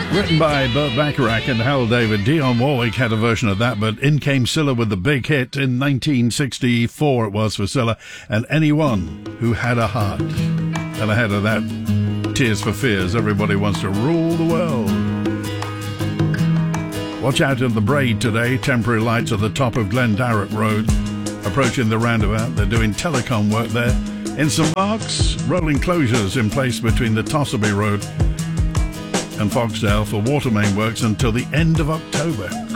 Written by Burt Bacharach and Hal David. Dionne Warwick had a version of that, but in came Cilla with the big hit in 1964. It was for Cilla and Anyone Who Had a Heart. And ahead of that, Tears for Fears. Everybody wants to rule the world. Watch out in the Braid today. Temporary lights at the top of Glendarroch Road. Approaching the roundabout. They're doing telecom work there. In St Mark's, rolling closures in place between the Tossaby Road and Foxdale for water main works until the end of October.